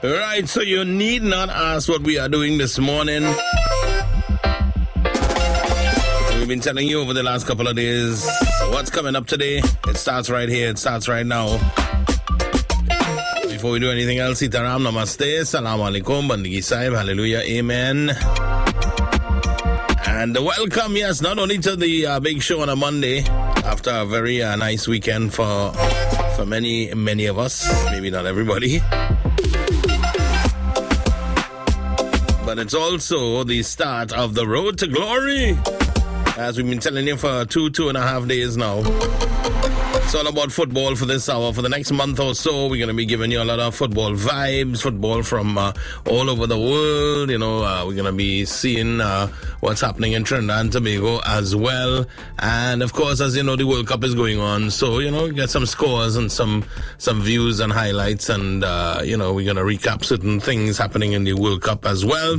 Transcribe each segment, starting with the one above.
Right, so you need not ask what we are doing this morning. We've been telling you over the last couple of days what's coming up today. It starts right here. It starts right now. Before we do anything else, Sitaram, Namaste, Salam Alaikum, Bandigi Sahib, Hallelujah, Amen. And welcome, yes, not only to the big show on a Monday, after a very nice weekend for many of us, maybe not everybody. But it's also the start of the road to glory, as we've been telling you for 2.5 days now. It's all about football for this hour. For the next month or so, we're going to be giving you a lot of football vibes, football from all over the world. You know, we're going to be seeing what's happening in Trinidad and Tobago as well. And of course, as you know, the World Cup is going on. So, you know, get some scores and some views and highlights. And, you know, we're going to recap certain things happening in the World Cup as well.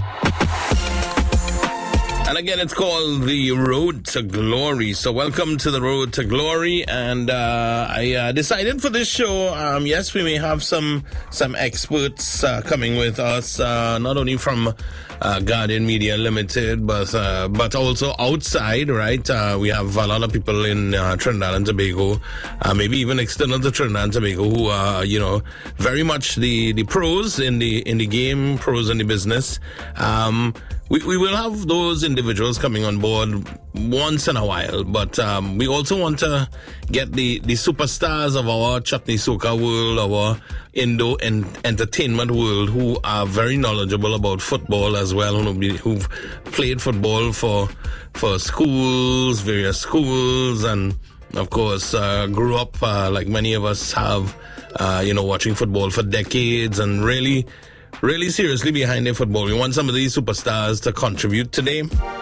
And again, it's called the Road to Glory. So welcome to the Road to Glory. And I decided for this show, yes, we may have some experts coming with us, not only from Guardian Media Limited, but also outside, right? We have a lot of people in Trinidad and Tobago, maybe even external to Trinidad and Tobago, who are, you know, very much the pros in the game, pros in the business. We will have those individuals coming on board once in a while, but we also want to get the superstars of our chutney soca world, our Indo entertainment world, who are very knowledgeable about football as well, who've played football for schools, various schools, and of course grew up like many of us have, you know, watching football for decades and really seriously behind their football. We want some of these superstars to contribute today.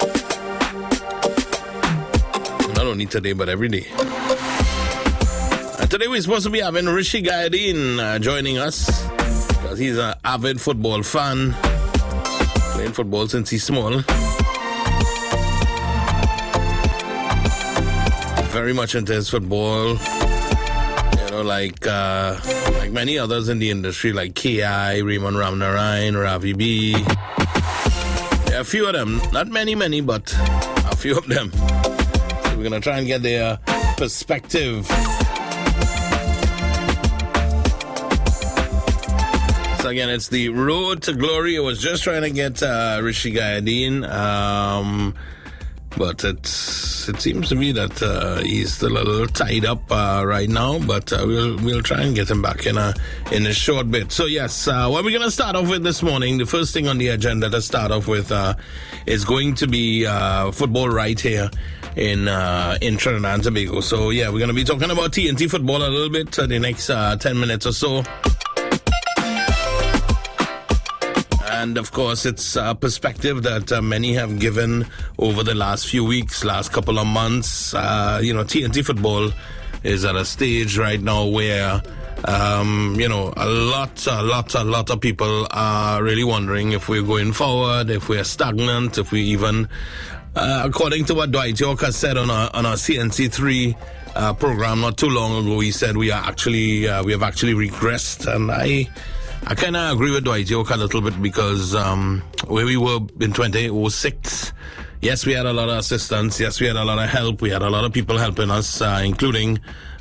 Not only today, but every day. Today we're supposed to be having Rishi Gayadeen joining us, because he's an avid football fan, playing football since he's small. Very much into his football. You know, like many others in the industry, like K.I., Raymond Ramnarayan, Ravi B. There are a few of them. Not many, but a few of them. So we're going to try and get their perspective. So again, it's the Road to Glory. I was just trying to get Rishi Gayadeen, but it seems to me that he's still a little tied up right now, but we'll try and get him back in a short bit. So yes, what we're going to start off with this morning, the first thing on the agenda to start off with is going to be football right here in Trinidad and Tobago. So yeah, we're going to be talking about TNT football a little bit the next 10 minutes or so. And of course, it's a perspective that many have given over the last few weeks, last couple of months. You know, TNT football is at a stage right now where, you know, a lot of people are really wondering if we're going forward, if we're stagnant, if we even, according to what Dwight York has said on our CNC3 program not too long ago, he said we have actually regressed, and I kind of agree with Dwight York a little bit, because where we were in 2006, yes, we had a lot of assistance. Yes, we had a lot of help. We had a lot of people helping us, including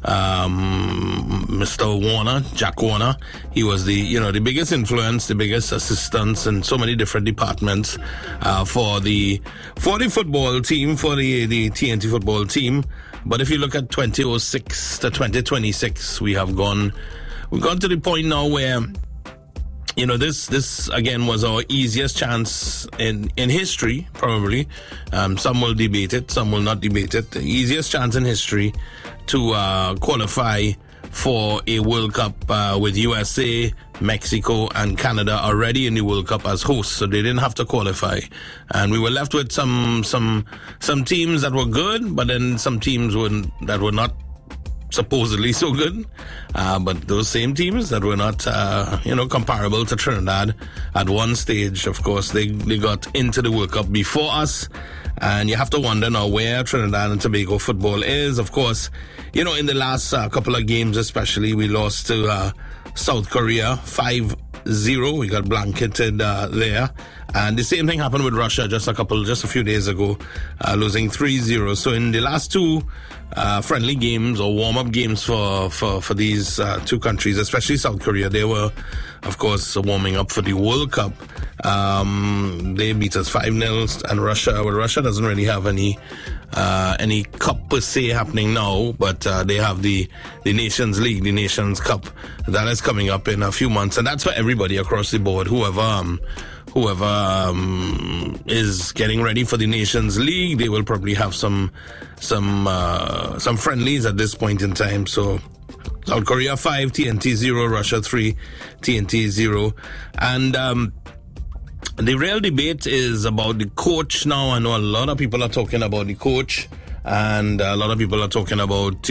Mr. Warner, Jack Warner. He was the biggest influence, the biggest assistance in so many different departments for the football team, for the TNT football team. But if you look at 2006 to 2026, we've gone to the point now where, you know, this again was our easiest chance in history, probably. Some will debate it, some will not debate it. The easiest chance in history to qualify for a World Cup with USA, Mexico, and Canada already in the World Cup as hosts, so they didn't have to qualify. And we were left with some teams that were good, but then some teams that were not supposedly so good, but those same teams that were not, comparable to Trinidad at one stage, of course, they got into the World Cup before us, and you have to wonder now where Trinidad and Tobago football is. Of course, you know, in the last couple of games especially, we lost to South Korea 5 3-0. We got blanketed there. And the same thing happened with Russia just a few days ago, losing 3-0. So in the last two friendly games or warm-up games for these two countries, especially South Korea, they were, of course, warming up for the World Cup. They beat us 5-0, and Russia doesn't really have any cup per se happening now, but they have the Nations League, the Nations Cup, that is coming up in a few months, and that's for everybody across the board. Whoever is getting ready for the Nations League, they will probably have some friendlies at this point in time. So South Korea 5, TNT 0, Russia 3, TNT 0, and the real debate is about the coach now. I know a lot of people are talking about the coach, and a lot of people are talking about,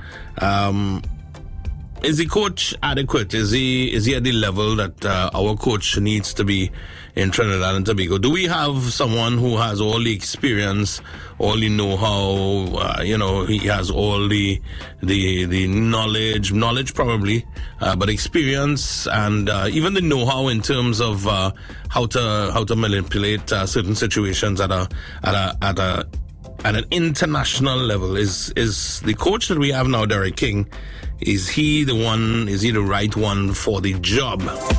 is the coach adequate? Is he at the level that our coach needs to be in Trinidad and Tobago? Do we have someone who has all the experience, all the know-how, he has all the knowledge probably, but experience and even the know-how in terms of how to manipulate certain situations at an international level? Is the coach that we have now, Derek King, is he the right one for the job?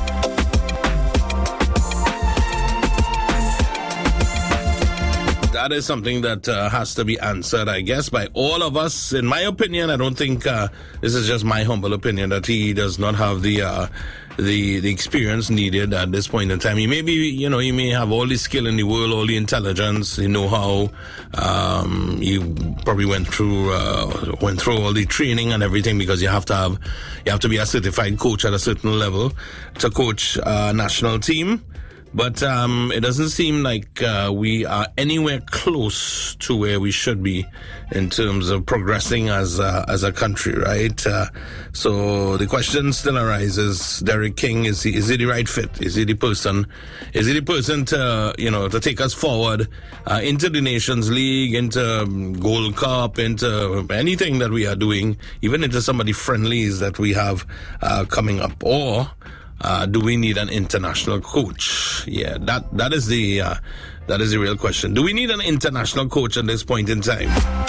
That is something that has to be answered, I guess, by all of us. In my opinion, I don't think this is just my humble opinion that he does not have the experience needed at this point in time. He may be, he may have all the skill in the world, all the intelligence, the know-how. He probably went through all the training and everything, because you have to be a certified coach at a certain level to coach a national team. But it doesn't seem like we are anywhere close to where we should be in terms of progressing as a country, right? So the question still arises: Derek King, is he the right fit? Is he the person? Is he the person to to take us forward into the Nations League, into Gold Cup, into anything that we are doing, even into some of the friendlies that we have coming up, or do we need an international coach? Yeah, that is the real question. Do we need an international coach at this point in time?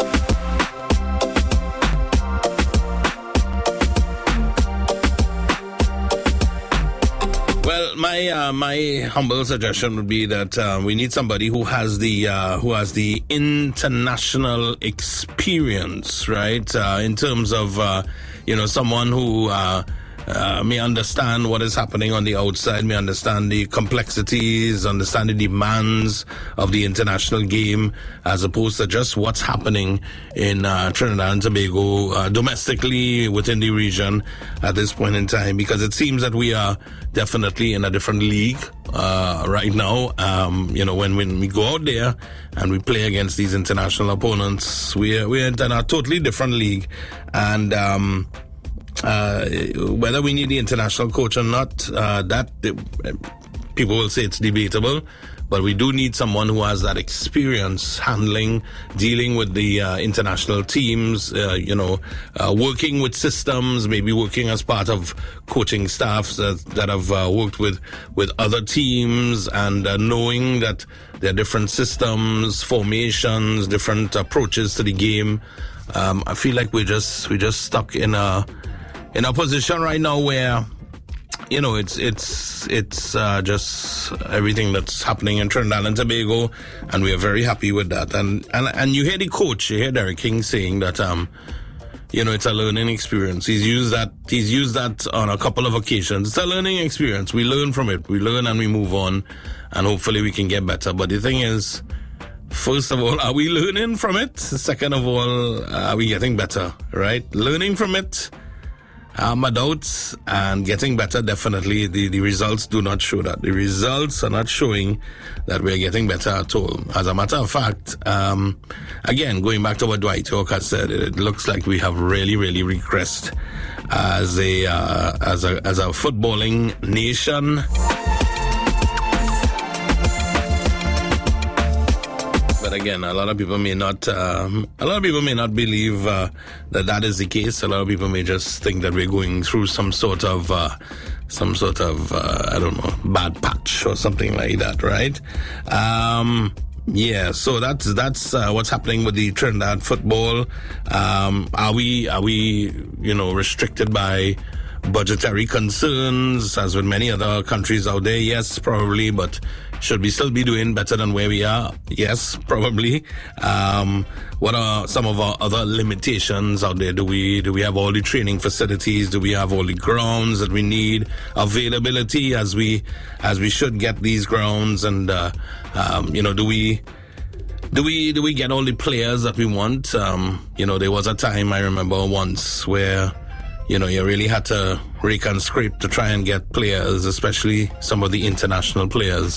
Well, my humble suggestion would be that we need somebody who has the international experience, right? In terms of someone who may understand what is happening on the outside, may understand the complexities, understand the demands of the international game, as opposed to just what's happening in Trinidad and Tobago domestically within the region at this point in time, because it seems that we are definitely in a different league right now. When we go out there and we play against these international opponents, we're in a totally different league, and whether we need the international coach or not, people will say it's debatable, but we do need someone who has that experience dealing with the international teams, working with systems, maybe working as part of coaching staffs that have worked with other teams, and knowing that there are different systems, formations, different approaches to the game. I feel like we're just stuck in a position right now where, it's just everything that's happening in Trinidad and Tobago, and we are very happy with that. And you hear the coach, you hear Derek King saying that, it's a learning experience. He's used that on a couple of occasions. It's a learning experience. We learn from it. We learn and we move on, and hopefully we can get better. But the thing is, first of all, are we learning from it? Second of all, are we getting better, right? Learning from it, my doubts, and getting better, definitely. The results do not show that. The results are not showing that we're getting better at all. As a matter of fact, again, going back to what Dwight York has said, it looks like we have really, really regressed as a footballing nation. But again, a lot of people may not believe that is the case. A lot of people may just think that we're going through some sort of some sort of, I don't know, bad patch or something like that, right? Yeah, so that's what's happening with the Trinidad football. Are we, restricted by budgetary concerns, as with many other countries out there? Yes, probably, but should we still be doing better than where we are? Yes, probably. What are some of our other limitations out there? Do we have all the training facilities? Do we have all the grounds that we need? Availability as we should get these grounds, and do we get all the players that we want? There was a time I remember once where you really had to rake and scrape to try and get players, especially some of the international players,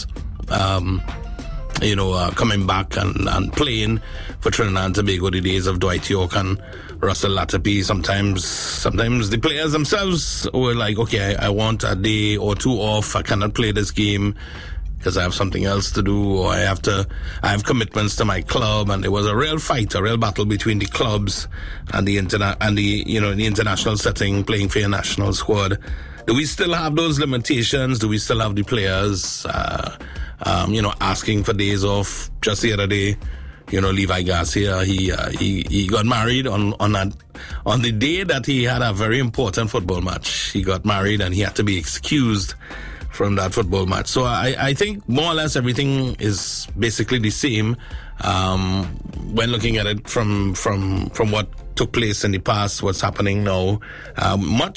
coming back and playing for Trinidad and Tobago. The days of Dwight York and Russell Latapy. Sometimes the players themselves were like, okay, I want a day or two off. I cannot play this game because I have something else to do, or I have commitments to my club. And there was a real fight, a real battle between the clubs and the international setting, playing for your national squad. Do we still have those limitations? Do we still have the players, asking for days off? Just the other day, Levi Garcia, he got married on the day that he had a very important football match. He got married and he had to be excused from that football match. So I think more or less everything is basically the same when looking at it from what took place in the past, what's happening now. A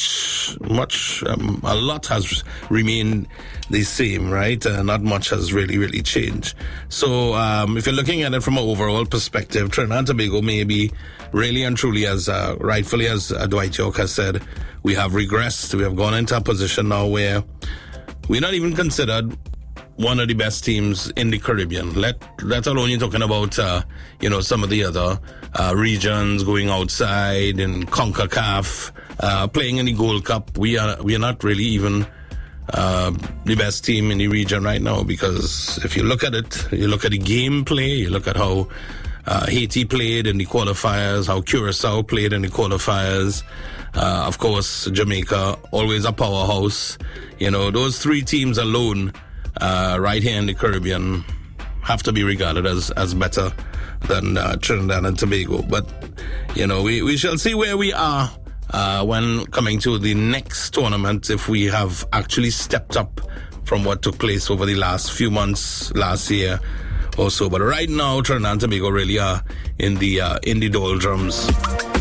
lot has remained the same, right? Not much has really changed. So if you're looking at it from an overall perspective, Trinidad and Tobago may be really and truly, as rightfully as Dwight York has said, we have regressed. We have gone into a position now where we're not even considered one of the best teams in the Caribbean. Let alone you're talking about, some of the other regions going outside in CONCACAF, playing in the Gold Cup. We are not really even the best team in the region right now, because if you look at it, you look at the gameplay, you look at how Haiti played in the qualifiers, how Curacao played in the qualifiers. Of course, Jamaica, always a powerhouse. Those three teams alone, right here in the Caribbean, have to be regarded as better than Trinidad and Tobago. But, we shall see where we are when coming to the next tournament, if we have actually stepped up from what took place over the last few months, last year or so. But right now, Trinidad and Tobago really are in the doldrums.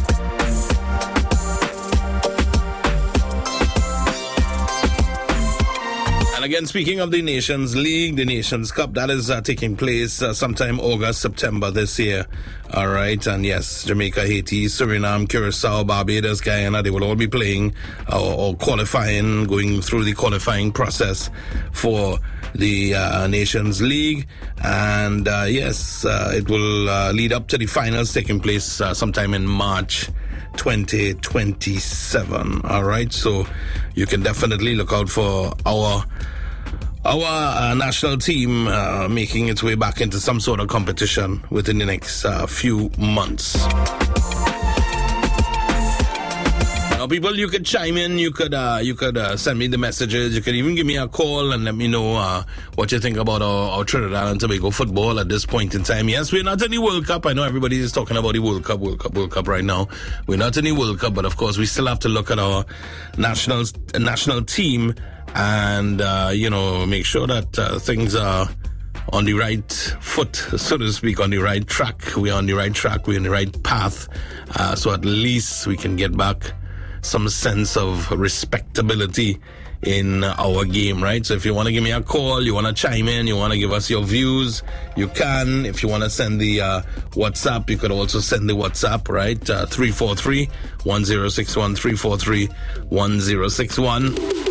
And again, speaking of the Nations League, the Nations Cup, that is taking place sometime August, September this year. All right. And yes, Jamaica, Haiti, Suriname, Curacao, Barbados, Guyana, they will all be playing or qualifying, going through the qualifying process for the Nations League. And it will lead up to the finals taking place sometime in March 2027. All right, so you can definitely look out for our national team making its way back into some sort of competition within the next few months. Now, people, you could chime in, you could send me the messages, you could even give me a call and let me know what you think about our Trinidad and Tobago football at this point in time. Yes, we're not in the World Cup. I know everybody is talking about the World Cup right now. We're not in the World Cup, but of course we still have to look at our national team and make sure that things are on the right foot, so to speak, on the right track. We're on the right track, we're on the right path, so at least we can get back some sense of respectability in our game, right? So if you want to give me a call, you want to chime in, you want to give us your views, you can. If you want to send the WhatsApp, you could also send the WhatsApp, right? 343-1061, 343-1061.